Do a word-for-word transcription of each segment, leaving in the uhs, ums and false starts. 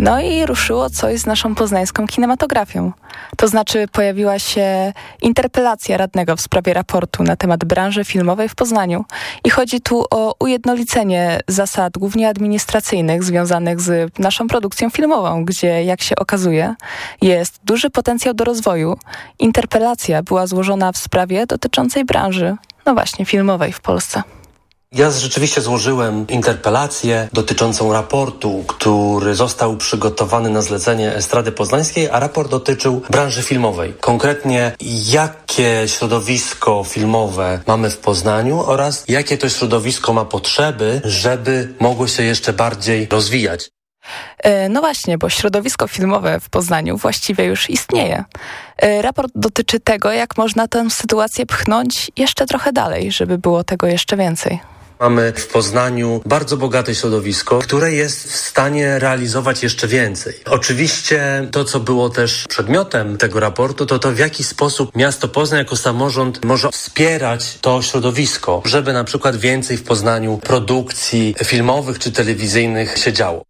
No i ruszyło coś z naszą poznańską kinematografią. To znaczy pojawiła się interpelacja radnego w sprawie raportu na temat branży filmowej w Poznaniu. I chodzi tu o ujednolicenie zasad głównie administracyjnych związanych z naszą produkcją filmową, gdzie, jak się okazuje, jest duży potencjał do rozwoju. Interpelacja była złożona w sprawie dotyczącej branży, no właśnie, filmowej w Polsce. Ja rzeczywiście złożyłem interpelację dotyczącą raportu, który został przygotowany na zlecenie Estrady Poznańskiej, a raport dotyczył branży filmowej. Konkretnie, jakie środowisko filmowe mamy w Poznaniu oraz jakie to środowisko ma potrzeby, żeby mogło się jeszcze bardziej rozwijać. No właśnie, bo środowisko filmowe w Poznaniu właściwie już istnieje. Raport dotyczy tego, jak można tę sytuację pchnąć jeszcze trochę dalej, żeby było tego jeszcze więcej. Mamy w Poznaniu bardzo bogate środowisko, które jest w stanie realizować jeszcze więcej. Oczywiście to, co było też przedmiotem tego raportu, to to w jaki sposób miasto Poznań jako samorząd może wspierać to środowisko, żeby na przykład więcej w Poznaniu produkcji filmowych czy telewizyjnych się działo.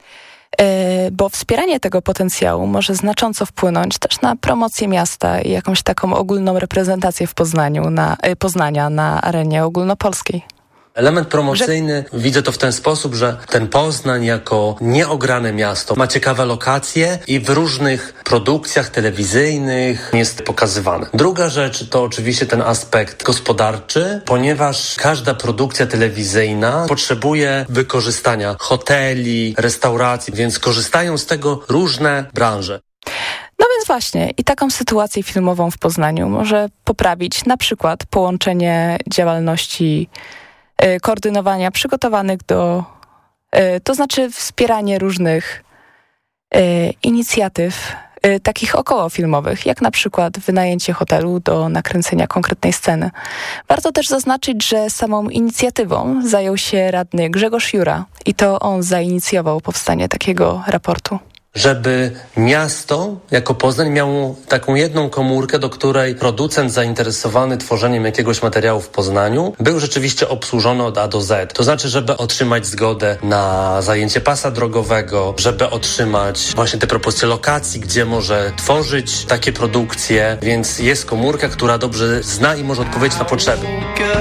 Bo wspieranie tego potencjału może znacząco wpłynąć też na promocję miasta i jakąś taką ogólną reprezentację w Poznaniu, na, Poznania na arenie ogólnopolskiej. Element promocyjny, że... widzę to w ten sposób, że ten Poznań jako nieograne miasto ma ciekawe lokacje i w różnych produkcjach telewizyjnych jest pokazywane. Druga rzecz to oczywiście ten aspekt gospodarczy, ponieważ każda produkcja telewizyjna potrzebuje wykorzystania hoteli, restauracji, więc korzystają z tego różne branże. No więc właśnie i taką sytuację filmową w Poznaniu może poprawić na przykład połączenie działalności koordynowania przygotowanych do, to znaczy wspieranie różnych inicjatyw takich okołofilmowych, jak na przykład wynajęcie hotelu do nakręcenia konkretnej sceny. Warto też zaznaczyć, że samą inicjatywą zajął się radny Grzegorz Jura i to on zainicjował powstanie takiego raportu. Żeby miasto jako Poznań miało taką jedną komórkę, do której producent zainteresowany tworzeniem jakiegoś materiału w Poznaniu był rzeczywiście obsłużony od A do Z. To znaczy, żeby otrzymać zgodę na zajęcie pasa drogowego, żeby otrzymać właśnie te propozycje lokacji, gdzie może tworzyć takie produkcje, więc jest komórka, która dobrze zna i może odpowiedzieć na potrzeby.